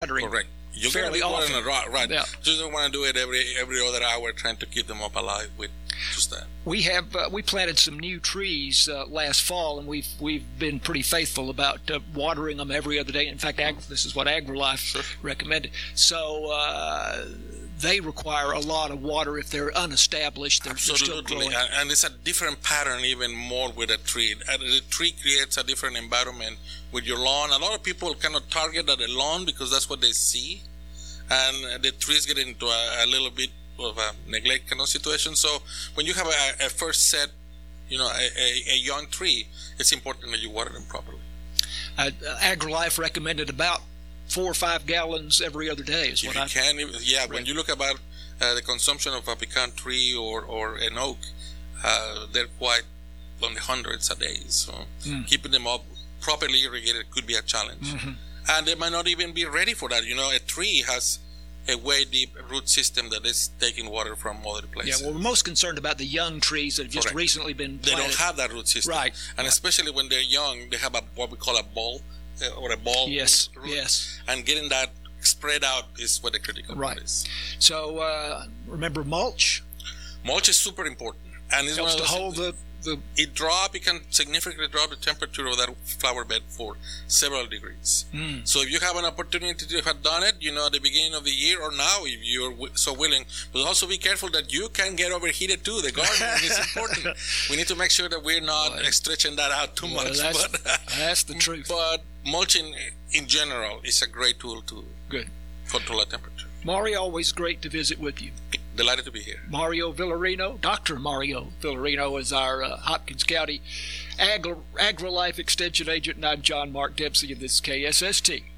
watering. Correct. You're fairly going to be often. watering right. Yeah. Just don't want to do it every other hour, trying to keep them up alive with just that. We planted some new trees last fall, and we've been pretty faithful about watering them every other day. In fact, this is what AgriLife recommended. So they require a lot of water if they're unestablished. They're still Absolutely, growing. and it's a different pattern even more with a tree. The tree creates a different environment with your lawn. A lot of people cannot target at the lawn because that's what they see, and the trees get into a little bit of a neglect kind of situation. So when you have a first set, a young tree, it's important that you water them properly. AgriLife recommended about 4 or 5 gallons every other day is what I can. Yeah, read. When you look about the consumption of a pecan tree or an oak, they're quite on the hundreds a day. So keeping them up properly irrigated could be a challenge. Mm-hmm. And they might not even be ready for that. A tree has a way deep root system that is taking water from other places. Yeah, well, we're most concerned about the young trees that have just recently been planted. They don't have that root system. Right. And especially when they're young, they have what we call a bulb or a ball. Yes, root. yes. And getting that spread out is what the critical part is. So remember mulch? Mulch is super important. And it's Helps one of to those, hold the it can significantly drop the temperature of that flower bed for several degrees. So if you have an opportunity to have done it, at the beginning of the year or now, if you're so willing, but also be careful that you can get overheated too. The garden is important. We need to make sure that we're not stretching that out too much. That's the truth. But mulching in general is a great tool to control that temperature. Mario, always great to visit with you. Delighted to be here. Mario Villarino, Dr. Mario Villarino is our Hopkins County AgriLife Extension Agent, and I'm John Mark Dempsey, and this is KSST.